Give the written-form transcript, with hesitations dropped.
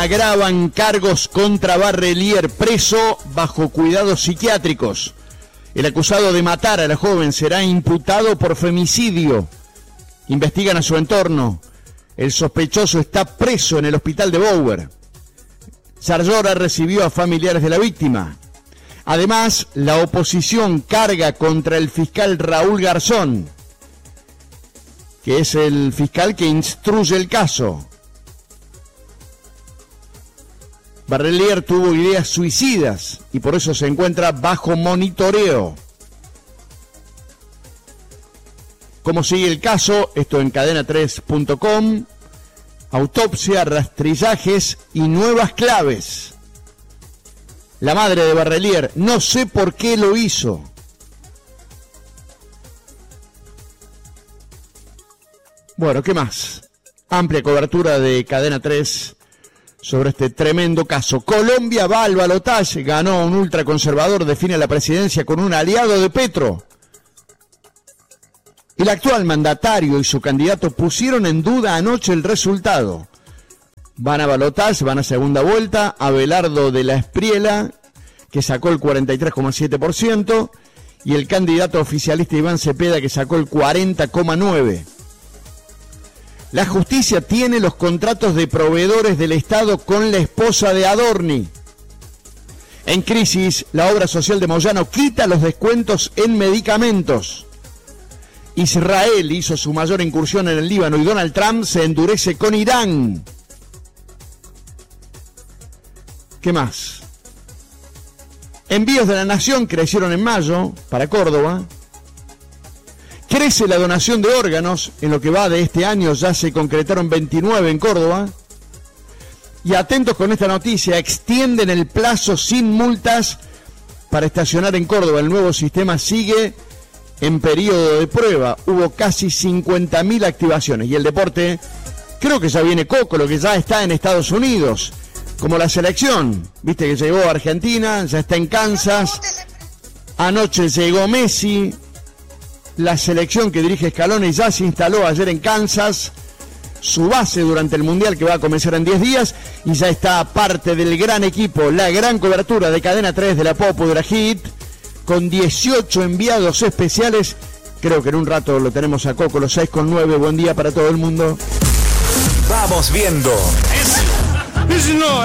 Agravan cargos contra Barrelier, preso bajo cuidados psiquiátricos. El acusado de matar a la joven será imputado por femicidio. Investigan a su entorno. El sospechoso está preso en el hospital de Bower. Sarllora recibió a familiares de la víctima. Además, la oposición carga contra el fiscal Raúl Garzón, que es el fiscal que instruye el caso. Barrelier tuvo ideas suicidas y por eso se encuentra bajo monitoreo. ¿Cómo sigue el caso? Esto en cadena3.com. Autopsia, rastrillajes y nuevas claves. La madre de Barrelier, no sé por qué lo hizo. Bueno, ¿qué más? Amplia cobertura de Cadena 3 sobre este tremendo caso. Colombia va al balotaje, ganó un ultraconservador, define la presidencia con un aliado de Petro. El actual mandatario y su candidato pusieron en duda anoche el resultado. Van a balotaje, van a segunda vuelta. Abelardo de la Espriela, que sacó el 43,7%, y el candidato oficialista Iván Cepeda, que sacó el 40,9%. La justicia tiene los contratos de proveedores del Estado con la esposa de Adorni. En crisis, la obra social de Moyano quita los descuentos en medicamentos. Israel hizo su mayor incursión en el Líbano y Donald Trump se endurece con Irán. ¿Qué más? Envíos de la Nación crecieron en mayo para Córdoba. Crece la donación de órganos, en lo que va de este año ya se concretaron 29 en Córdoba. Y atentos con esta noticia, extienden el plazo sin multas para estacionar en Córdoba. El nuevo sistema sigue en periodo de prueba. Hubo casi 50.000 activaciones. Y el deporte, creo que ya viene Cocolo, que ya está en Estados Unidos, como la selección. Viste que llegó a Argentina, ya está en Kansas. Anoche llegó Messi. La selección que dirige Scaloni ya se instaló ayer en Kansas, su base durante el Mundial que va a comenzar en 10 días, y ya está parte del gran equipo, la gran cobertura de Cadena 3 de la Popular Hit, con 18 enviados especiales. Creo que en un rato lo tenemos a Coco, los 6,9. Buen día para todo el mundo. Vamos viendo.